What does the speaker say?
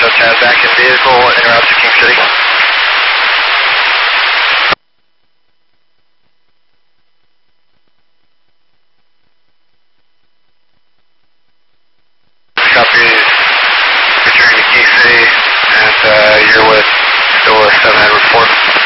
just had back in vehicle en route to King City. Copy, returning to King City, and you're with still a 7 Edward 4.